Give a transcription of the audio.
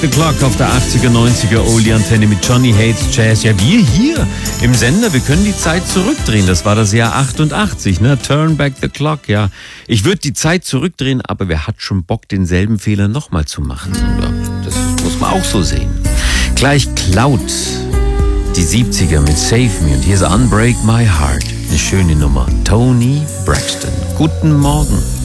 The Clock auf der 80er, 90er Oldie-Antenne mit Johnny Hates Jazz. Ja, wir hier im Sender, wir können die Zeit zurückdrehen. Das war das Jahr 88, ne? Turn back the clock, ja. Ich würde die Zeit zurückdrehen, aber wer hat schon Bock, denselben Fehler nochmal zu machen? Ja, das muss man auch so sehen. Gleich klaut die 70er mit Save Me und hier ist Unbreak My Heart. Eine schöne Nummer. Toni Braxton. Guten Morgen.